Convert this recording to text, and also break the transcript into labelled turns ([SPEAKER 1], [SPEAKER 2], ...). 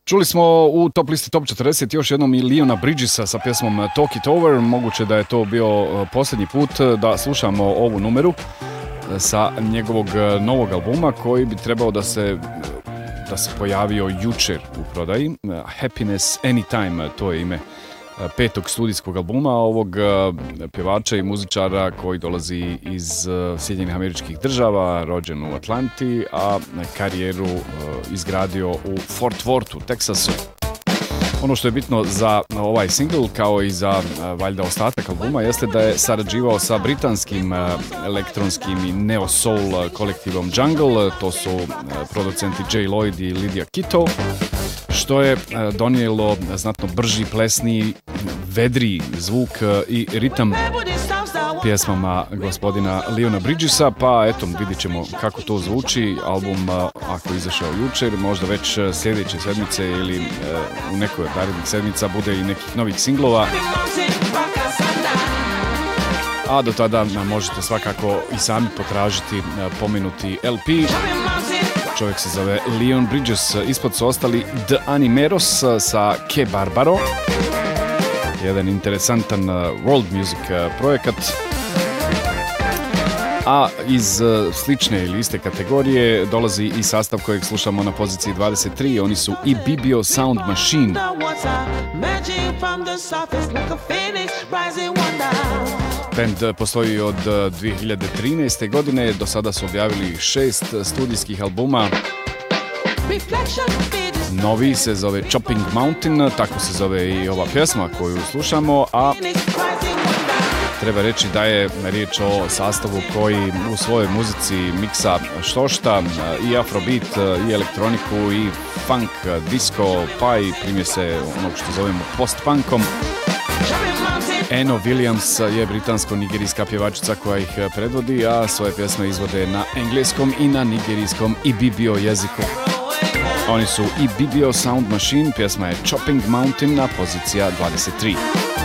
[SPEAKER 1] Čuli smo u top listi Top 40 još jednom i Leona Bridgesa sa pjesmom Talk It Over. Moguće da je to bio posljednji put da slušamo ovu numeru sa njegovog novog albuma koji bi trebao da se pojavio jučer u prodaji. Happiness Anytime, to je ime petog studijskog albuma ovog pjevača i muzičara koji dolazi iz Sjedinjenih Američkih Država, rođen u Atlanti, a karijeru izgradio u Fort Worthu, Teksasu. Ono što je bitno za ovaj single, kao i za valjda ostatak albuma, jeste da je sarađivao sa britanskim elektronskim i neo-soul kolektivom Jungle. To su producenti Jay Lloyd i Lydia Kito, što je donijelo znatno brži, plesniji, vedriji zvuk i ritam pjesmama gospodina Leona Bridgesa, pa eto, vidit ćemo kako to zvuči. Album, ako je izašao jučer, možda već sljedeće sedmice ili u nekoj od narednih sedmica bude i nekih novih singlova. A do tada možete svakako i sami potražiti pomenuti LP. Čovjek se zove Leon Bridges, ispod su ostali The Animeros sa Ke Barbaro, jedan interesantan world music projekat. A iz slične ili iste kategorije dolazi i sastav kojeg slušamo na poziciji 23, oni su i Bibio Sound Machine. Band postoji od 2013. godine, do sada su objavili 6 studijskih albuma. Novi se zove Chopping Mountain, tako se zove i ova pjesma koju slušamo, a treba reći da je riječ o sastavu koji u svojoj muzici miksa štošta, i afrobeat, i elektroniku, i funk, disco, pa i primjese onog što zovemo post-punkom. Eno Williams je britansko-nigerijska pjevačica koja ih predvodi, a svoje pjesme izvode na engleskom i na nigerijskom i bibio jeziku. Oni su i Bibio Sound Machine, pjesma je Chopping Mountain na pozicija 23.